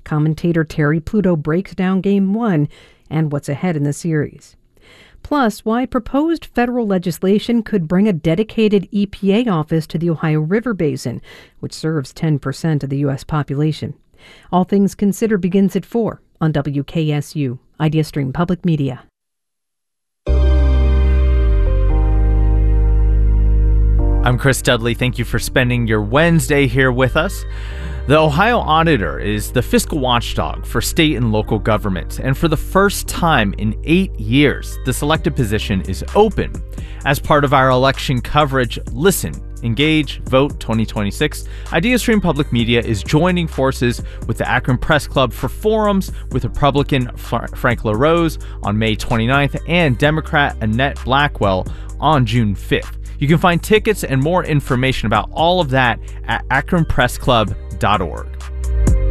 Commentator Terry Pluto breaks down Game 1 and what's ahead in the series. Plus, why proposed federal legislation could bring a dedicated EPA office to the Ohio River Basin, which serves 10% of the U.S. population. All Things Considered begins at 4 on WKSU, IdeaStream Public Media. I'm Chris Dudley. Thank you for spending your Wednesday here with us. The Ohio Auditor is the fiscal watchdog for state and local governments, and for the first time in 8 years, the selected position is open. As part of our election coverage, Listen, Engage, Vote 2026, IdeaStream Public Media is joining forces with the Akron Press Club for forums with Republican Frank LaRose on May 29th and Democrat Annette Blackwell on June 5th. You can find tickets and more information about all of that at akronpressclub.org.